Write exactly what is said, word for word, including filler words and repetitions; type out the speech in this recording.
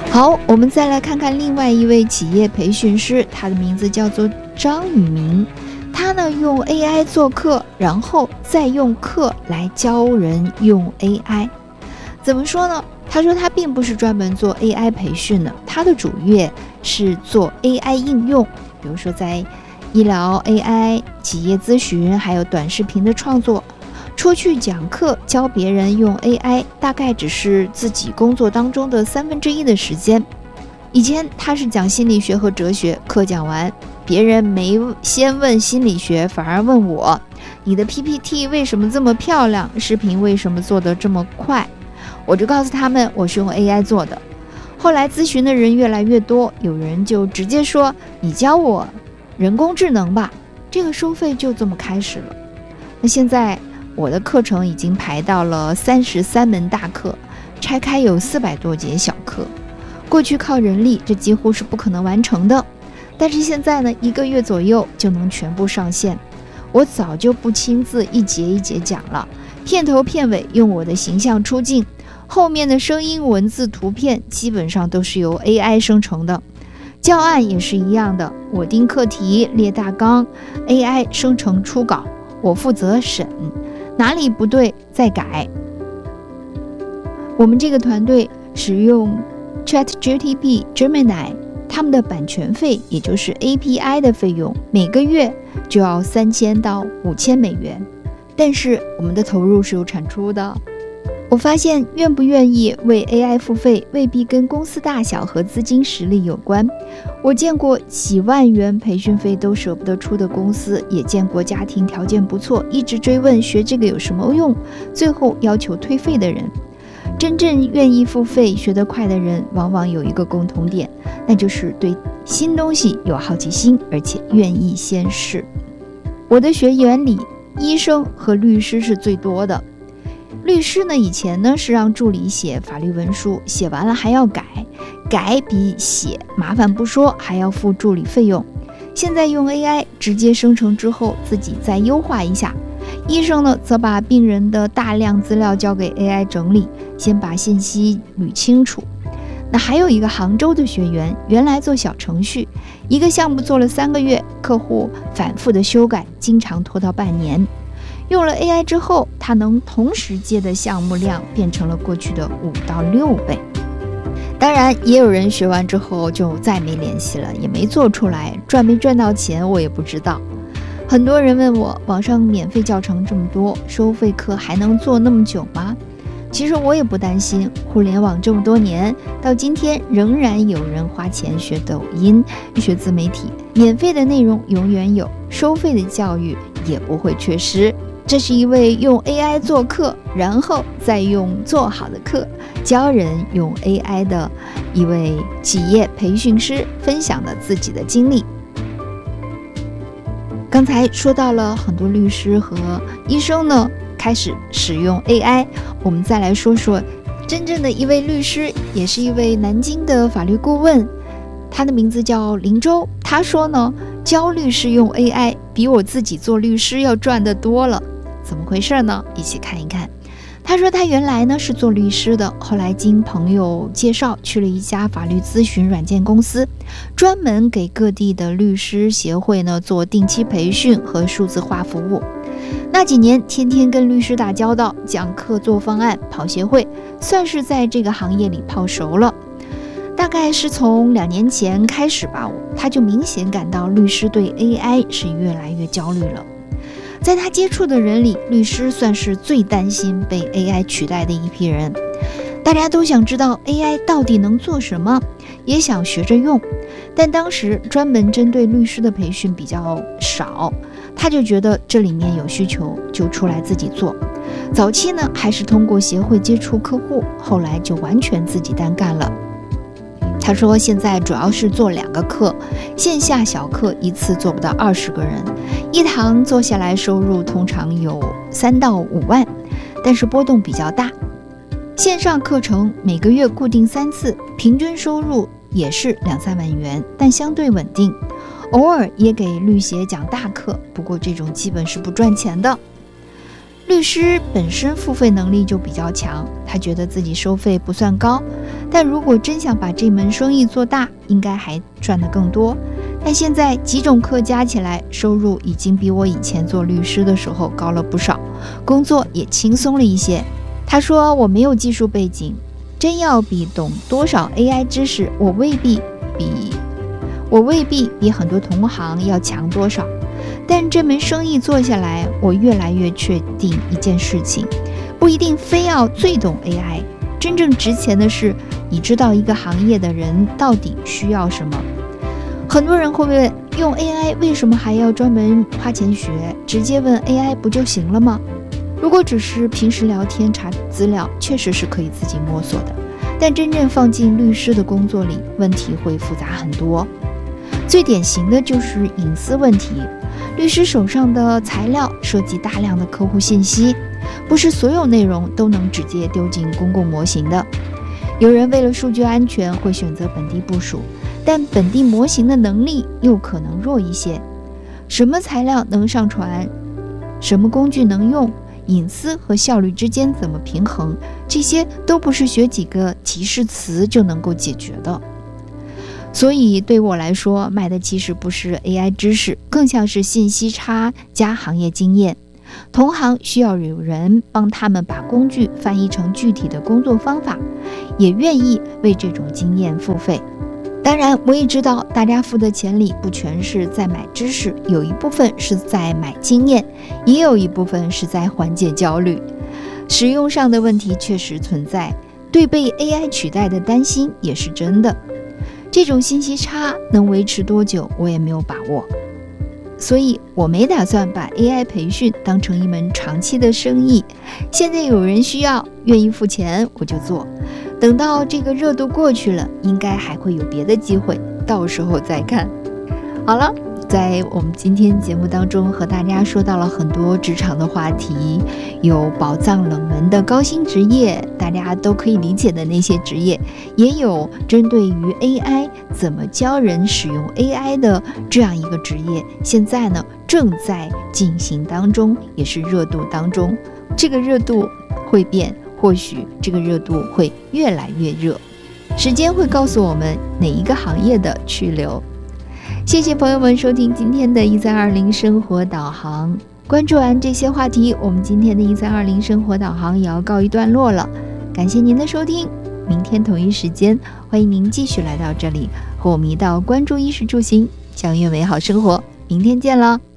好，我们再来看看另外一位企业培训师，他的名字叫做张宇明。他呢用 A I 做课，然后再用课来教人用 A I。 怎么说呢？他说他并不是专门做 A I 培训的，他的主业是做 A I 应用，比如说在医疗 A I、 企业咨询，还有短视频的创作。出去讲课教别人用 A I， 大概只是自己工作当中的三分之一的时间。以前他是讲心理学和哲学，课讲完，别人没先问心理学，反而问我，你的 P P T 为什么这么漂亮，视频为什么做得这么快？我就告诉他们我是用 A I 做的。后来咨询的人越来越多，有人就直接说，你教我人工智能吧。这个收费就这么开始了。那现在我的课程已经排到了三十三门大课，拆开有四百多节小课。过去靠人力，这几乎是不可能完成的。但是现在呢，一个月左右就能全部上线。我早就不亲自一节一节讲了，片头片尾用我的形象出镜，后面的声音、文字、图片基本上都是由 A I 生成的。教案也是一样的，我定课题、列大纲， A I 生成初稿，我负责审，哪里不对再改。我们这个团队使用 ChatGPT Gemini， 他们的版权费，也就是 A P I 的费用，每个月就要三千到五千美元。但是我们的投入是有产出的。我发现愿不愿意为 A I 付费未必跟公司大小和资金实力有关。我见过几万元培训费都舍不得出的公司，也见过家庭条件不错，一直追问学这个有什么用，最后要求退费的人。真正愿意付费学得快的人，往往有一个共同点，那就是对新东西有好奇心，而且愿意先试。我的学员里，医生和律师是最多的。律师呢，以前呢是让助理写法律文书，写完了还要改，改比写麻烦不说，还要付助理费用。现在用 A I 直接生成之后，自己再优化一下。医生呢，则把病人的大量资料交给 A I 整理，先把信息捋清楚。那还有一个杭州的学员，原来做小程序，一个项目做了三个月，客户反复的修改，经常拖到半年。用了 A I 之后，他能同时接的项目量变成了过去的五到六倍。当然，也有人学完之后就再没联系了，也没做出来，赚没赚到钱我也不知道。很多人问我，网上免费教程这么多，收费课还能做那么久吗？其实我也不担心，互联网这么多年，到今天仍然有人花钱学抖音、学自媒体，免费的内容永远有，收费的教育也不会缺失。这是一位用 A I 做课，然后再用做好的课教人用 A I 的一位企业培训师分享的自己的经历。刚才说到了很多律师和医生呢开始使用 A I， 我们再来说说真正的一位律师，也是一位南京的法律顾问，他的名字叫林周。他说呢，教律师用 A I 比我自己做律师要赚得多了。怎么回事呢？一起看一看。他说他原来呢是做律师的，后来经朋友介绍去了一家法律咨询软件公司，专门给各地的律师协会呢做定期培训和数字化服务。那几年天天跟律师打交道，讲课做方案，跑协会，算是在这个行业里泡熟了。大概是从两年前开始吧，他就明显感到律师对 A I 是越来越焦虑了。在他接触的人里，律师算是最担心被 A I 取代的一批人。大家都想知道 A I 到底能做什么，也想学着用，但当时专门针对律师的培训比较少，他就觉得这里面有需求，就出来自己做。早期呢，还是通过协会接触客户，后来就完全自己单干了。他说现在主要是做两个课，线下小课一次做不到二十个人，一堂做下来收入通常有三到五万，但是波动比较大。线上课程每个月固定三次，平均收入也是两三万元，但相对稳定。偶尔也给律协讲大课，不过这种基本是不赚钱的。律师本身付费能力就比较强，他觉得自己收费不算高， 但如果真想把这门生意做大，应该还赚得更多。但现在几种课加起来，收入已经比我以前做律师的时候高了不少，工作也轻松了一些。他说我没有技术背景，真要比懂多少 A I 知识，我未必比我未必比很多同行要强多少。但这门生意做下来，我越来越确定一件事情，不一定非要最懂 A I， 真正值钱的是你知道一个行业的人到底需要什么。很多人会问，用 A I 为什么还要专门花钱学？直接问 A I 不就行了吗？如果只是平时聊天查资料，确实是可以自己摸索的，但真正放进律师的工作里，问题会复杂很多。最典型的就是隐私问题，律师手上的材料涉及大量的客户信息，不是所有内容都能直接丢进公共模型的。有人为了数据安全会选择本地部署，但本地模型的能力又可能弱一些。什么材料能上传，什么工具能用，隐私和效率之间怎么平衡，这些都不是学几个提示词就能够解决的。所以对我来说，卖的其实不是 A I 知识，更像是信息差加行业经验。同行需要有人帮他们把工具翻译成具体的工作方法，也愿意为这种经验付费。当然，我也知道大家付的钱里不全是在买知识，有一部分是在买经验，也有一部分是在缓解焦虑。使用上的问题确实存在，对被 A I 取代的担心也是真的。这种信息差能维持多久，我也没有把握。所以我没打算把 A I 培训当成一门长期的生意。现在有人需要，愿意付钱，我就做。等到这个热度过去了，应该还会有别的机会，到时候再看。好了，在我们今天节目当中和大家说到了很多职场的话题，有宝藏冷门的高薪职业，大家都可以理解的那些职业，也有针对于 A I 怎么教人使用 A I 的这样一个职业，现在呢正在进行当中，也是热度当中。这个热度会变，或许这个热度会越来越热，时间会告诉我们哪一个行业的去留。谢谢朋友们收听今天的一三二零生活导航。关注完这些话题，我们今天的一三二零生活导航也要告一段落了。感谢您的收听，明天同一时间，欢迎您继续来到这里，和我们一道关注衣食住行，享誉美好生活。明天见了。